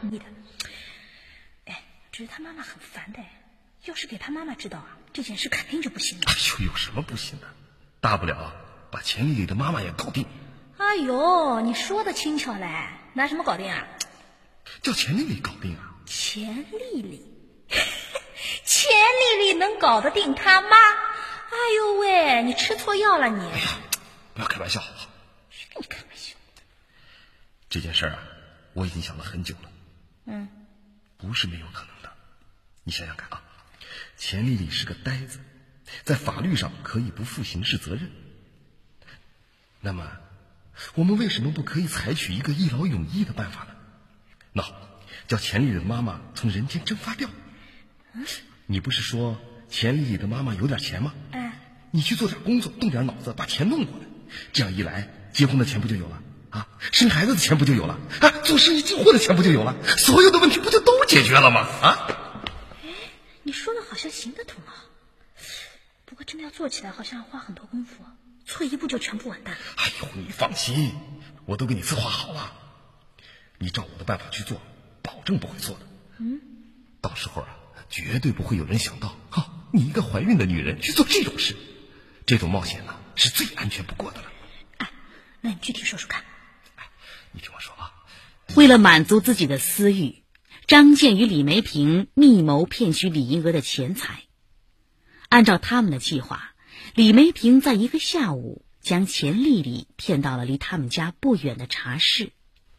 你的。哎，只是他妈妈很烦的，要是给他妈妈知道啊，这件事肯定就不行了。 哎呦，有什么不行的？大不了把钱丽丽的妈妈也搞定。 哎呦，你说的轻巧嘞，拿什么搞定啊？ 叫钱丽丽搞定啊？ 钱丽丽，钱丽丽能搞得定他妈？哎呦喂，你吃错药了你！ 哎呀，不要开玩笑。 谁跟你开玩笑？ 这件事啊，我已经想了很久了。不是没有可能的。你想想看啊，钱丽丽是个呆子，在法律上可以不负刑事责任。那么，我们为什么不可以采取一个一劳永逸的办法呢？那叫钱丽丽的妈妈从人间蒸发掉。你不是说钱丽丽的妈妈有点钱吗？你去做点工作，动点脑子，把钱弄过来。这样一来，结婚的钱不就有了啊？生孩子的钱不就有了啊？做生意进货的钱不就有了？所有的问题不就都解决了吗？啊？ 你说的好像行得通啊，不过真的要做起来，好像要花很多功夫，错一步就全部完蛋了。 哎呦，你放心，我都给你策划好了，你照我的办法去做，保证不会错的。到时候啊，绝对不会有人想到你一个怀孕的女人去做这种事，这种冒险呢是最安全不过的了。 那你具体说说看。 你听我说啊， 为了满足自己的私欲，张健与李梅萍密谋骗取李银娥的钱财。按照他们的计划，李梅萍在一个下午将钱丽丽骗到了离他们家不远的茶室。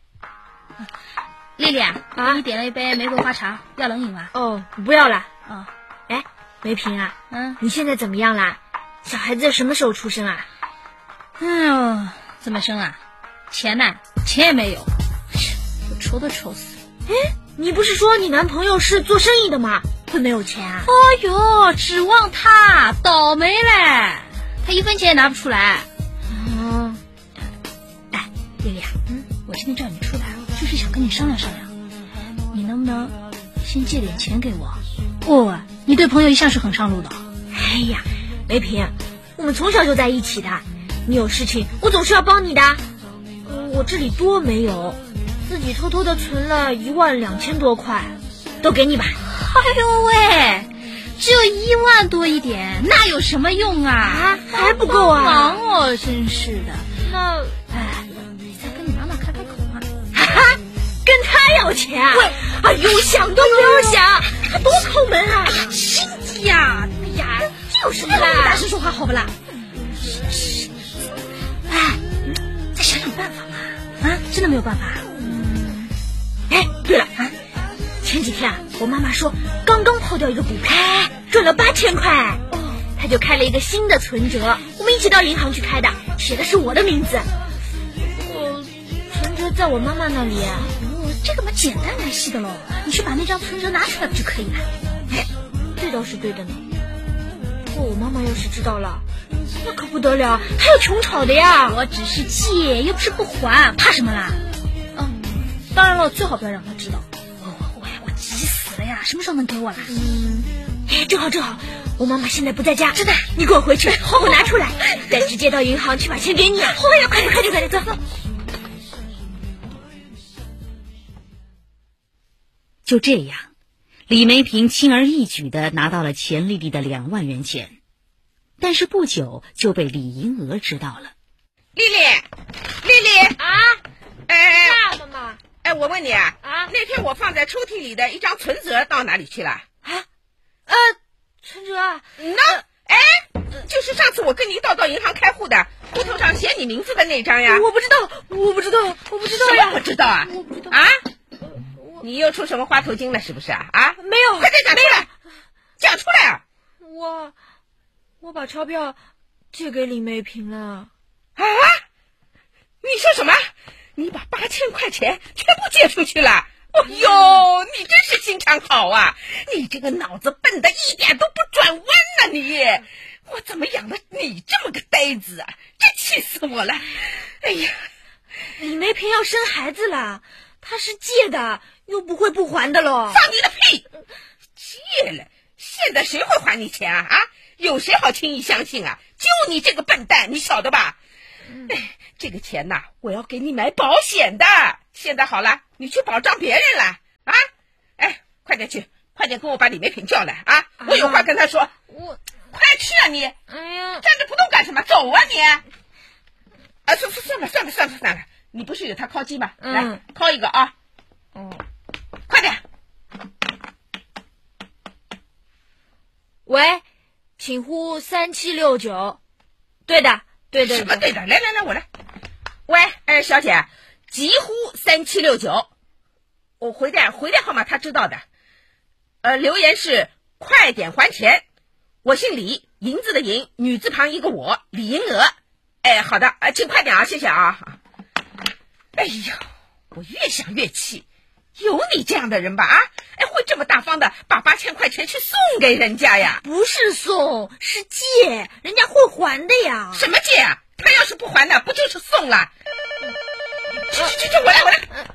丽丽你点了一杯玫瑰花茶，要冷饮吗？ 哦，不要了。 哎， 梅萍啊，你现在怎么样啦？小孩子什么时候出生啊？ 哎呦，怎么生啊？钱呢？钱也没有，我愁都愁死了。 你不是说你男朋友是做生意的吗？会没有钱啊？ 哎呦，指望他倒霉嘞，他一分钱也拿不出来。丽丽我今天叫你出来，就是想跟你商量商量，你能不能先借点钱给我？你对朋友一向是很上路的。 哎呀，梅萍，我们从小就在一起的，你有事情我总是要帮你的。我这里多没有，自己偷偷的存了12000多块，都给你吧。 哎呦喂，只有1万多一点，那有什么用啊？ 还不够啊！ 忙哦，真是的。 那你再跟你妈妈开口嘛。 跟他要钱啊？喂，哎呦，想都不要想，他多抠门啊！ 心机呀！哎呀， 这有什么啦？ 大声说话好不啦？再想想办法嘛。真的没有办法？ 对了前几天我妈妈说刚刚抛掉一个股票，赚了8000块。她就开了一个新的存折，我们一起到银行去开的，写的是我的名字。存折在我妈妈那里。 这个嘛简单来细的喽，你去把那张存折拿出来不就可以了？ 这倒是对的呢。不过我妈妈要是知道了，那可不得了，还要穷吵的呀。 我只是借，又不是不还，怕什么啦？当然了，最好不要让她知道。我急死了呀，什么时候能给我啦？ 正好，我妈妈现在不在家。 真的？ 你给我回去，我拿出来，再直接到银行去把钱给你。快点，走。 就这样，李梅萍轻而易举地拿到了钱丽丽的2万元钱，但是不久就被李银娥知道了。 丽丽妈妈。 我问你那天我放在抽屉里的一张存折到哪里去了？ 存折就是上次我跟你到银行开户的，户头上写你名字的那张呀。 我不知道呀。 什么不知道啊？ 我不知道。 你又出什么花头精了是不是啊？ 没有。 快点讲出来，讲出来啊！ 我把钞票借给李梅萍了。 你说什么？你把8000块钱全部借出去了？哎呦，你真是心肠好啊！你这个脑子笨的一点都不转弯啊你！我怎么养了你这么个呆子啊？真气死我了！哎呀， 李梅萍要生孩子了，她是借的，又不会不还的喽。 放你的屁！借了，现在谁会还你钱啊？有谁好轻易相信啊？就你这个笨蛋，你晓得吧？这个钱呐，我要给你买保险的。现在好了，你去保障别人了。 快点跟我把李梅萍叫来啊！我有话跟她说。快去啊你！ 哎呀， 站着不动干什么？走啊你！啊，算了，你不是有他敲击吗？来敲一个啊！快点！ 喂，请呼3769。对的。 什么对的？来，我来。喂，小姐，急呼3769。我回电号码他知道的。留言是快点还钱。我姓李，银子的银，女字旁一个我，李银娥。哎，好的，请快点啊，谢谢啊。哎呀，我越想越气，有你这样的人吧啊！哎，会这么大方的把8000块钱去送给人家呀？ 不是送，是借，人家会还的呀。 什么借啊？他要是不还呢，不就是送了？这，我来。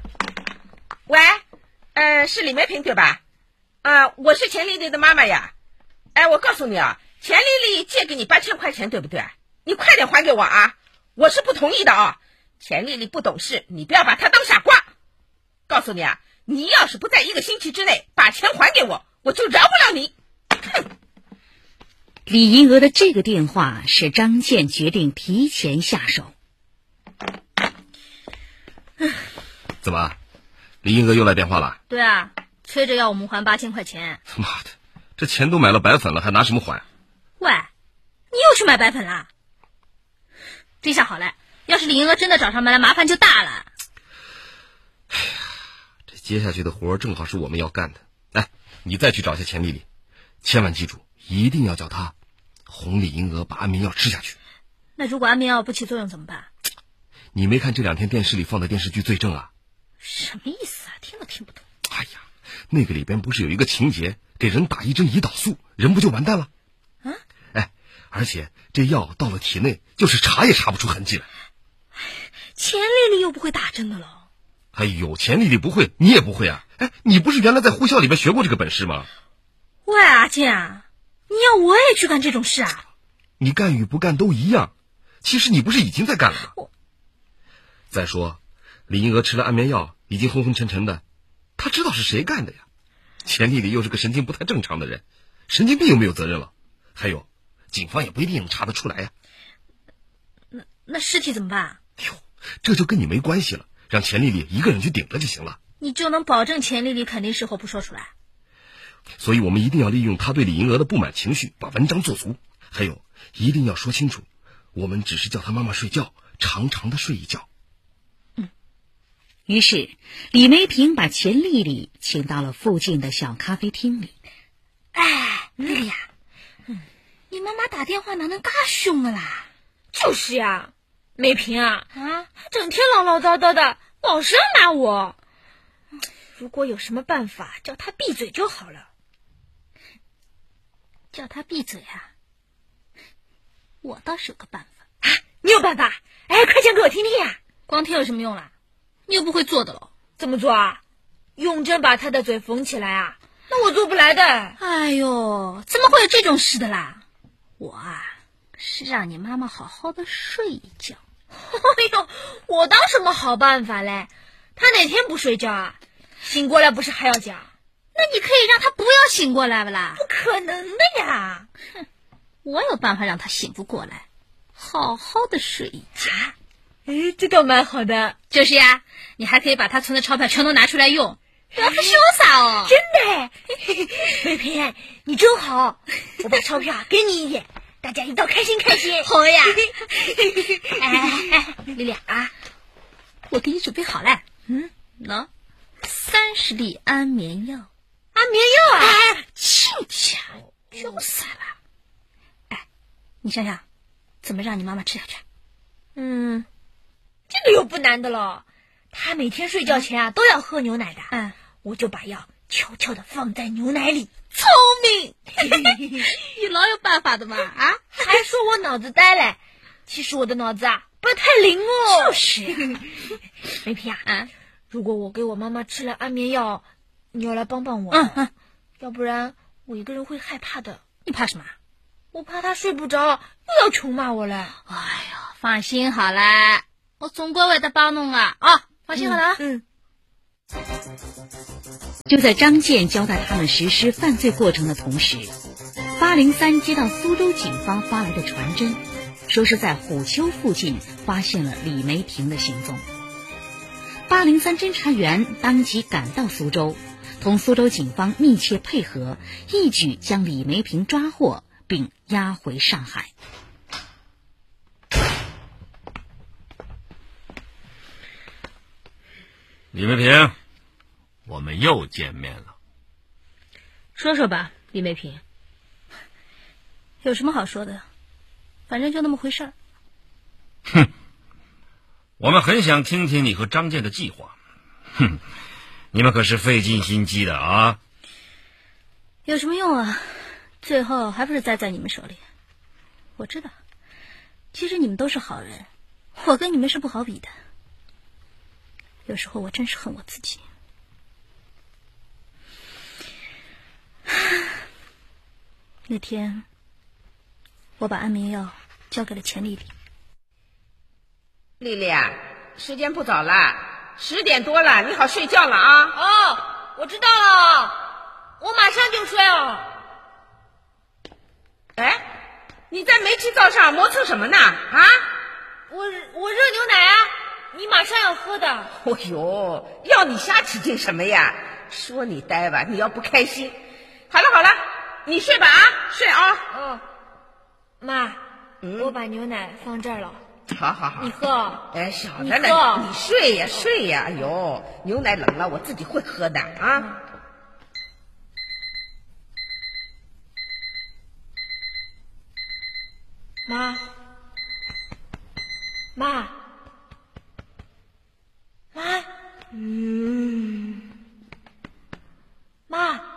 喂，是李梅萍对吧？我是钱丽丽的妈妈呀。哎，我告诉你啊，钱丽丽借给你8000块钱，对不对？你快点还给我啊！我是不同意的啊！钱丽丽不懂事，你不要把她当傻瓜。告诉你啊，你要是不在1个星期之内把钱还给我，我就饶不了你。哼！ 李银娥的这个电话使张健决定提前下手。 怎么，李银娥又来电话了？ 对啊，催着要我们还8000块钱。 他妈的，这钱都买了白粉了，还拿什么还？ 喂，你又去买白粉啦？这下好了，要是李银娥真的找上门来，麻烦就大了。 哎呀，这接下去的活正好是我们要干的。来，你再去找下钱丽丽，千万记住，一定要叫她哄李银娥把安眠药吃下去。 那如果安眠药不起作用怎么办？ 你没看这2天电视里放的电视剧《罪证》啊？ 什么意思啊？听都听不懂。 哎呀，那个里边不是有一个情节，给人打1针胰岛素，人不就完蛋了？ 啊？ 哎，而且这药到了体内，就是查也查不出痕迹来。 钱丽丽又不会打针的喽。 哎呦，钱丽丽不会，你也不会啊？哎，你不是原来在护校里边学过这个本事吗？ 喂，阿健啊，你要我也去干这种事啊？ 你干与不干都一样，其实你不是已经在干了吗？再说，李银娥吃了安眠药，已经昏昏沉沉的，她知道是谁干的呀？钱丽丽又是个神经不太正常的人，神经病又没有责任了。还有，警方也不一定能查得出来呀。 那尸体怎么办？ 哟，这就跟你没关系了，让钱丽丽一个人去顶着就行了。 你就能保证钱丽丽肯定事后不说出来？ 所以我们一定要利用她对李银娥的不满情绪，把文章做足。还有，一定要说清楚，我们只是叫她妈妈睡觉，长长的睡一觉。 于是，李梅萍把钱丽丽请到了附近的小咖啡厅里。 哎，丽丽呀，你妈妈打电话哪能嘎凶的啦？ 就是呀，梅萍啊，她整天唠唠叨叨的，老是要骂我。如果有什么办法叫她闭嘴就好了。 叫她闭嘴啊？我倒是有个办法。 啊，你有办法？哎，快讲给我听听呀！ 光听有什么用啦？你又不会做的喽。 怎么做啊？用针把她的嘴缝起来啊？那我做不来的。 哎呦，怎么会有这种事的啦？我啊，是让你妈妈好好的睡一觉。 哎呦，我当什么好办法嘞？她哪天不睡觉啊？醒过来不是还要讲？ 那你可以让她不要醒过来不啦？ 不可能的呀！ 哼，我有办法让她醒不过来，好好的睡一觉。 哎，这倒蛮好的。 就是呀，你还可以把她存的钞票全都拿出来用，多么潇洒哦！ 真的，梅萍，你真好。我把钞票给你一点，大家一道开心开心。 好呀！哎，丽丽啊，我给你准备好了。喏，30粒安眠药。 安眠药啊？ 哎，轻点，就散了。哎，你想想，怎么让你妈妈吃下去？ 这个又不难的了。她每天睡觉前啊都要喝牛奶的。我就把药悄悄地放在牛奶里。 聪明，你老有办法的嘛啊！ 还说我脑子呆嘞，其实我的脑子啊不是太灵哦。 就是呀， 梅萍啊，如果我给我妈妈吃了安眠药，你要来帮帮我。要不然我一个人会害怕的。 你怕什么？ 我怕她睡不着，又要穷骂我了。 哎呀，放心好了，我总归会得帮侬啊！放心好了。 就在张健交代他们实施犯罪过程的同时，803接到苏州警方发来的传真，说是在虎丘附近发现了李梅平的行踪。803侦查员当即赶到苏州，同苏州警方密切配合，一举将李梅平抓获并押回上海。 李梅平，我们又见面了。 说说吧，李梅平。有什么好说的？反正就那么回事儿。 哼，我们很想听听你和张健的计划。哼，你们可是费尽心机的啊。 有什么用啊？最后还不是栽在你们手里。我知道，其实你们都是好人，我跟你们是不好比的。有时候我真是恨我自己。那天我把安眠药交给了钱丽丽。 丽丽啊，时间不早了，10点多了，你好睡觉了啊。 哦，我知道了，我马上就睡哦。 哎，你在煤气灶上磨蹭什么呢？啊？ 我热牛奶啊，你马上要喝的。 哦呦，要你瞎起劲什么呀？说你呆吧，你要不开心。好了好了，你睡吧啊，睡啊。 哦，妈，我把牛奶放这儿了。 好好好， 你喝。 哎，小着呢，你睡呀睡呀。哎呦，牛奶冷了，我自己会喝的啊。 妈，妈，妈，妈。